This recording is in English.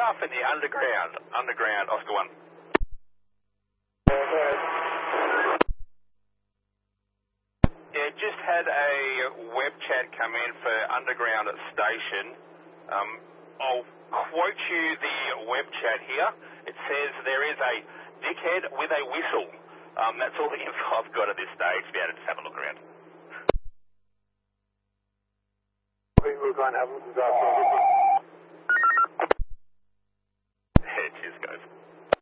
stuff in the underground, Oscar 1. Yeah, just had a web chat come in for underground station. I'll quote you the web chat here. It says there is a dickhead with a whistle. That's all the info I've got at this stage. Be able to just have a look around. We're going to have a look at that.